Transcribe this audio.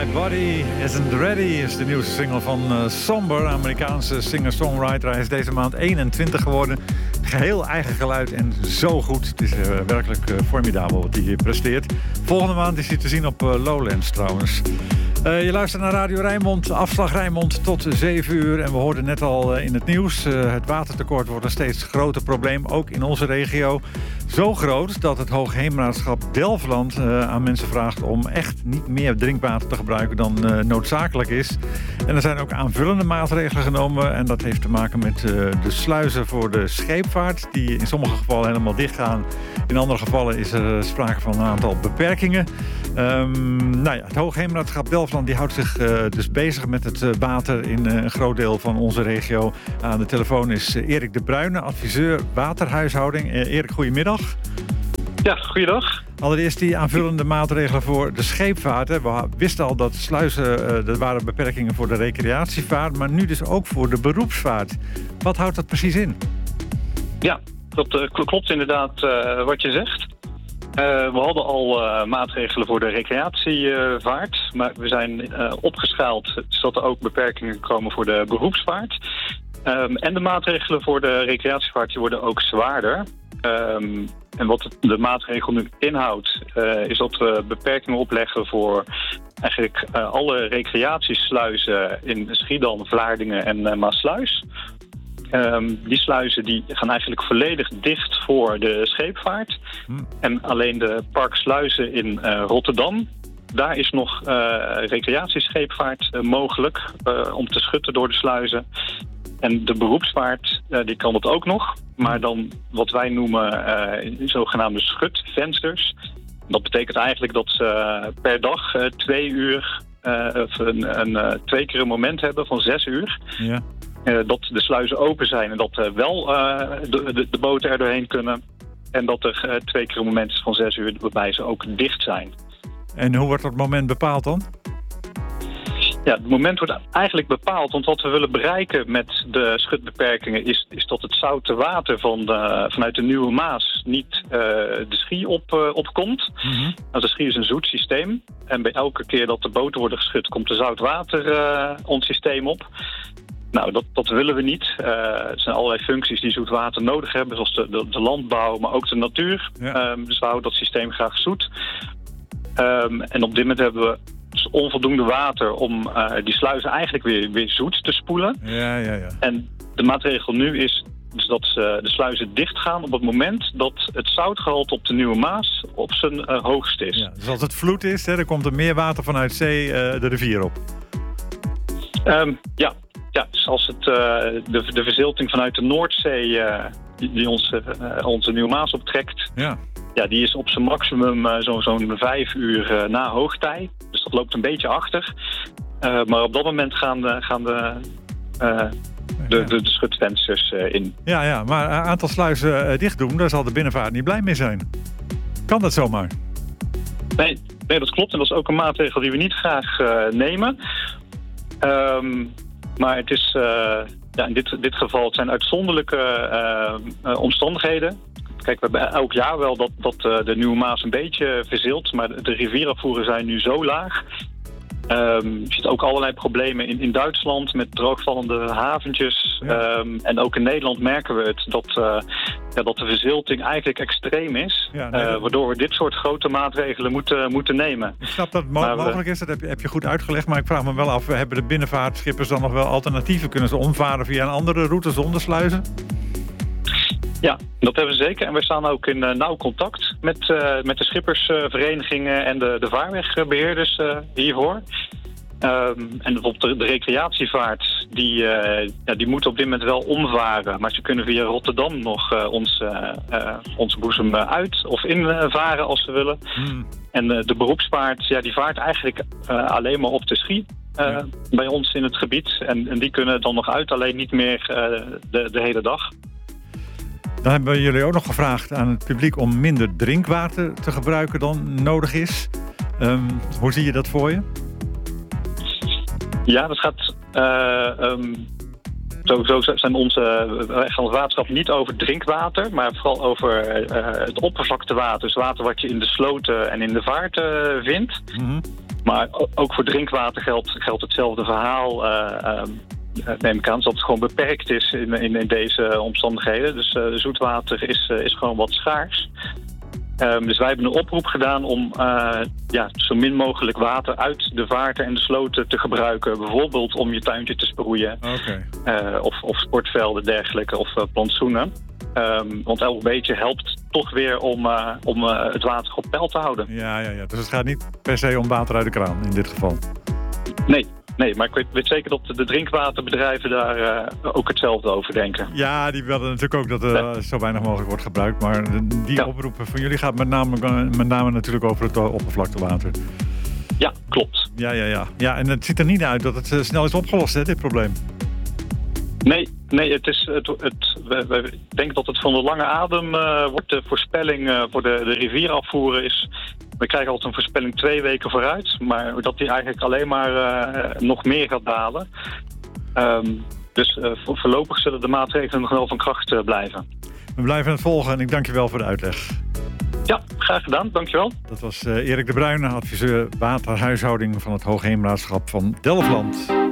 My Body Isn't Ready is de nieuwste single van Somber, Amerikaanse singer-songwriter. Hij is deze maand 21 geworden. Geheel eigen geluid en zo goed. Het is werkelijk formidabel wat hij presteert. Volgende maand is hij te zien op Lowlands trouwens. Je luistert naar Radio Rijnmond, afslag Rijnmond tot 7 uur. En we hoorden net al in het nieuws, het watertekort wordt een steeds groter probleem, ook in onze regio. Zo groot dat het Hoogheemraadschap Delfland aan mensen vraagt om echt niet meer drinkwater te gebruiken dan noodzakelijk is. En er zijn ook aanvullende maatregelen genomen. En dat heeft te maken met de sluizen voor de scheepvaart, die in sommige gevallen helemaal dicht gaan. In andere gevallen is er sprake van een aantal beperkingen. Het Hoogheemraadschap Delfland die houdt zich dus bezig met het water in een groot deel van onze regio. Aan de telefoon is Erik de Bruyne, adviseur waterhuishouding. Erik, goedemiddag. Ja, goeiedag. Allereerst die aanvullende maatregelen voor de scheepvaart. We wisten al dat sluizen, er waren beperkingen voor de recreatievaart, maar nu dus ook voor de beroepsvaart. Wat houdt dat precies in? Ja, dat klopt inderdaad wat je zegt. We hadden al maatregelen voor de recreatievaart, maar we zijn opgeschaald zodat er ook beperkingen komen voor de beroepsvaart. En de maatregelen voor de recreatievaart die worden ook zwaarder. En wat de maatregel nu inhoudt, is dat we beperkingen opleggen voor eigenlijk alle recreatiesluizen in Schiedam, Vlaardingen en Maassluis. Die sluizen die gaan eigenlijk volledig dicht voor de scheepvaart. En alleen de parksluizen in Rotterdam, daar is nog recreatiescheepvaart mogelijk om te schutten door de sluizen. En de beroepsvaart, die kan dat ook nog. Maar dan wat wij noemen zogenaamde schutvensters. Dat betekent eigenlijk dat ze per dag 2 uur, twee keer een moment hebben van 6 uur. Ja. Dat de sluizen open zijn en dat wel de boten er doorheen kunnen. En dat er 2 keer een moment is van 6 uur waarbij ze ook dicht zijn. En hoe wordt dat moment bepaald dan? Ja, het moment wordt eigenlijk bepaald, want wat we willen bereiken met de schutbeperkingen is dat het zoute water vanuit de Nieuwe Maas niet de Schie opkomt. Mm-hmm. De Schie is een zoet systeem en bij elke keer dat de boten worden geschud komt er zout water ons systeem op. Nou, dat willen we niet. Er zijn allerlei functies die zoet water nodig hebben, zoals de landbouw, maar ook de natuur. Ja. Dus we houden dat systeem graag zoet. En op dit moment hebben we dus onvoldoende water om die sluizen eigenlijk weer zoet te spoelen. Ja. En de maatregel nu is dus dat de sluizen dicht gaan op het moment dat het zoutgehalte op de Nieuwe Maas op zijn hoogst is. Ja, dus als het vloed is, dan komt er meer water vanuit zee de rivier op. Ja, dus als het de verzilting vanuit de Noordzee die onze Nieuwe Maas optrekt, ja, die is op zijn maximum zo'n 5 uur na hoogtij. Dus dat loopt een beetje achter. Maar op dat moment gaan de schutvensters in. Ja, maar een aantal sluizen dicht doen, daar zal de binnenvaart niet blij mee zijn. Kan dat zomaar? Nee, dat klopt. En dat is ook een maatregel die we niet graag nemen. Maar het is, in dit geval, het zijn uitzonderlijke omstandigheden. Kijk, we hebben elk jaar wel dat de Nieuwe Maas een beetje verzilt, maar de rivierafvoeren zijn nu zo laag. Je ziet ook allerlei problemen in Duitsland met droogvallende haventjes. Ja. En ook in Nederland merken we het dat de verzilting eigenlijk extreem is. Ja, waardoor we dit soort grote maatregelen moeten nemen. Ik snap dat het mogelijk is, dat heb je goed uitgelegd. Maar ik vraag me wel af, hebben de binnenvaartschippers dan nog wel alternatieven? Kunnen ze omvaren via een andere route zonder sluizen? Ja, dat hebben we zeker. En we staan ook in nauw contact met de schippersverenigingen en de vaarwegbeheerders hiervoor. En op de recreatievaart, die moeten op dit moment wel omvaren. Maar ze kunnen via Rotterdam nog onze boezem uit of invaren als ze willen. En de beroepsvaart, die vaart eigenlijk alleen maar op de Schie. Bij ons in het gebied. En die kunnen dan nog uit, alleen niet meer de hele dag. Dan hebben jullie ook nog gevraagd aan het publiek om minder drinkwater te gebruiken dan nodig is. Hoe zie je dat voor je? Ja, dat gaat Sowieso wij gaan het waterschap niet over drinkwater, maar vooral over het oppervlaktewater. Dus water wat je in de sloten en in de vaarten vindt. Mm-hmm. Maar ook voor drinkwater geldt hetzelfde verhaal. Neem ik aan dat het gewoon beperkt is in deze omstandigheden. Dus zoetwater is gewoon wat schaars. Dus wij hebben een oproep gedaan om zo min mogelijk water uit de vaarten en de sloten te gebruiken. Bijvoorbeeld om je tuintje te sproeien. Okay. Of sportvelden dergelijke of plantsoenen. Want elk beetje helpt toch weer om het water op peil te houden. Ja. Dus het gaat niet per se om water uit de kraan in dit geval. Nee, maar ik weet zeker dat de drinkwaterbedrijven daar ook hetzelfde over denken. Ja, die willen natuurlijk ook dat er zo weinig mogelijk wordt gebruikt. Maar die oproepen van jullie gaat met name natuurlijk over het oppervlaktewater. Ja, klopt. Ja, en het ziet er niet uit dat het snel is opgelost, hè, dit probleem. Nee, ik denk dat het van de lange adem wordt. De voorspelling voor de rivierafvoeren is... We krijgen altijd een voorspelling 2 weken vooruit. Maar dat die eigenlijk alleen maar nog meer gaat dalen. Dus voorlopig zullen de maatregelen nog wel van kracht blijven. We blijven het volgen en ik dank je wel voor de uitleg. Ja, graag gedaan. Dankjewel. Dat was Erik de Bruyne, adviseur waterhuishouding van het Hoogheemraadschap van Delfland.